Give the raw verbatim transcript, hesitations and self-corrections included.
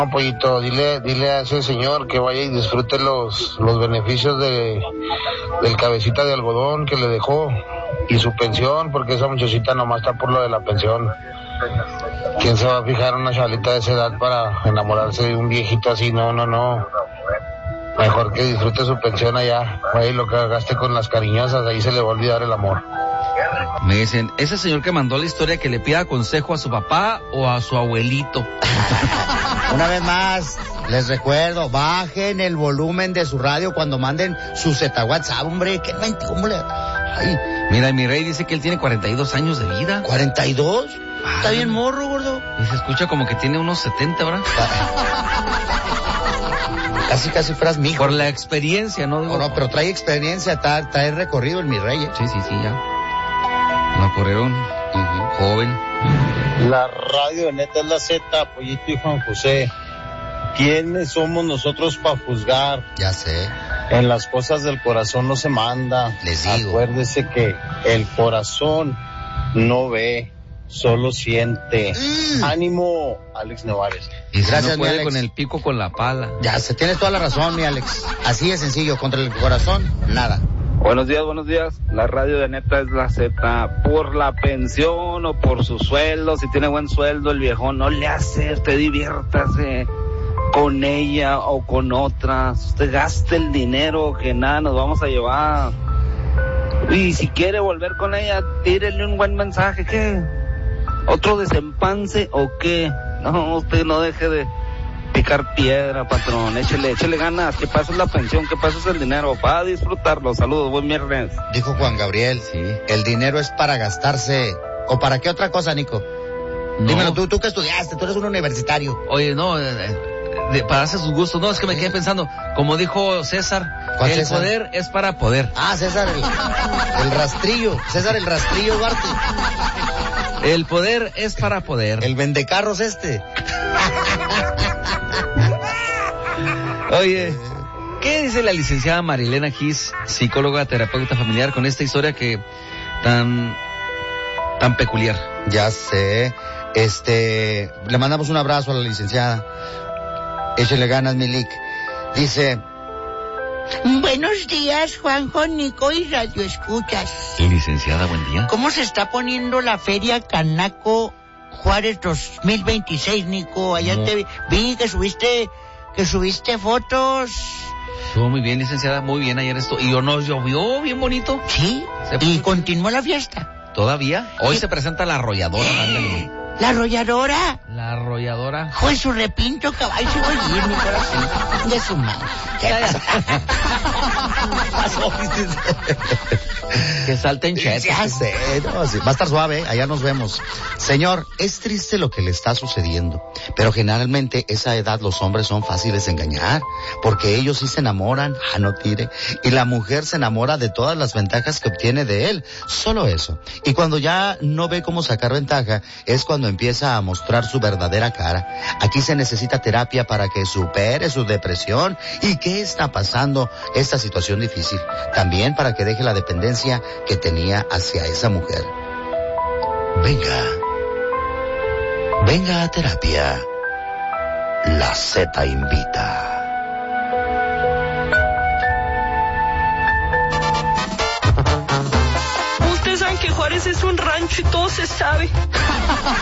No, Pollito, dile, dile a ese señor que vaya y disfrute los, los beneficios de, del cabecita de algodón que le dejó y su pensión, porque esa muchachita nomás está por lo de la pensión. ¿Quién se va a fijar en una chavalita de esa edad para enamorarse de un viejito así? No, no, no. Mejor que disfrute su pensión allá. Ahí lo que gaste con las cariñosas, ahí se le va a olvidar el amor. Me dicen, ese señor que mandó la historia, que le pida consejo a su papá o a su abuelito. Una vez más, les recuerdo, bajen el volumen de su radio cuando manden su Z WhatsApp, hombre. ¿Qué mente? ¿Cómo le...? Ay. Mira, mi rey dice que él tiene cuarenta y dos años de vida. ¿cuarenta y dos? Ah, Está bien morro, gordo. Y se escucha como que tiene unos setenta, ¿verdad? Casi, casi fueras mi hijo. Por la experiencia, ¿no? No, no, pero trae experiencia, trae, trae recorrido en mi rey. ¿eh? Sí, sí, sí, ya. La corrieron uh-huh. joven. La radio de Neta es la Z, Pollito y Juan José. ¿Quiénes somos nosotros para juzgar? Ya sé. En las cosas del corazón no se manda. Les digo. Acuérdese que el corazón no ve, solo siente. Mm. Ánimo, Alex Nevares. Y gracias, no puede mi Alex. Con el pico con la pala. Ya se tienes toda la razón, mi Alex. Así de sencillo, contra el corazón, nada. Buenos días, buenos días. La radio de Neta es la Z. Por la pensión o por su sueldo, si tiene buen sueldo el viejón, no le hace, usted diviértase con ella o con otras. Usted gaste el dinero que nada nos vamos a llevar. Y si quiere volver con ella, tírele un buen mensaje. ¿Qué? ¿Otro desempance o qué? No, usted no deje de picar piedra, patrón. Échele, échele ganas. ¿Qué pasa es la pensión? ¿Qué pasa es el dinero? Para disfrutarlo. Saludos, buen viernes. Dijo Juan Gabriel, sí. El dinero es para gastarse. ¿O para qué otra cosa, Nico? No. Dímelo tú, tú que estudiaste, tú eres un universitario. Oye, no, eh, de, para darse sus gustos. No, es que me quedé pensando, como dijo César, el César? poder es para poder. Ah, César, el, el rastrillo. César, el rastrillo Duarte. El poder es para poder. El vendecarros este. Oye, ¿qué dice la licenciada Marilena Gis, psicóloga, terapeuta familiar, con esta historia que tan, tan peculiar? Ya sé, este, le mandamos un abrazo a la licenciada. Échele ganas, Milik. Dice, buenos días, Juanjo, Nico y Radio Escuchas. Licenciada, buen día. ¿Cómo se está poniendo la Feria Canaco Juárez dos mil veintiséis, Nico? Allá no. te vi que subiste... que subiste fotos. Estuvo muy bien, licenciada, muy bien ayer esto. Y nos llovió bien bonito. Sí, y continuó la fiesta. ¿Todavía? Hoy ¿Sí? Se presenta la arrolladora. ¿Eh? ¿La arrolladora? La arrolladora. Joder, su repinto caballo, se va a ir, mi corazón. De su madre. ¿Qué pasó? Que salten chetos. Ya sé, no, sí, va a estar suave, allá nos vemos. Señor, es triste lo que le está sucediendo, pero generalmente esa edad los hombres son fáciles de engañar, porque ellos sí se enamoran, ah, no tire, y la mujer se enamora de todas las ventajas que obtiene de él, solo eso. Y cuando ya no ve cómo sacar ventaja, es cuando empieza a mostrar su verdadera cara. Aquí se necesita terapia para que supere su depresión. ¿Y qué está pasando esta situación difícil? También para que deje la dependencia que tenía hacia esa mujer. Venga, venga a terapia. La Z invita. Ustedes saben que Juárez es un rancho y todo se sabe.